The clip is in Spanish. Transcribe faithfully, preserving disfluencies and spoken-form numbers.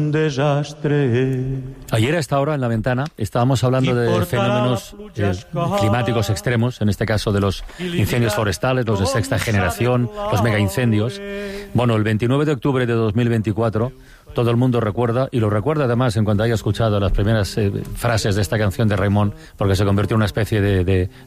desastre. Ayer a esta hora en La Ventana estábamos hablando de fenómenos eh, climáticos extremos, en este caso de los incendios forestales, los de sexta generación, los megaincendios. Bueno, el veintinueve de octubre de dos mil veinticuatro todo el mundo recuerda, y lo recuerda además en cuanto haya escuchado las primeras eh, frases de esta canción de Raimon, porque se convirtió en una especie de, de,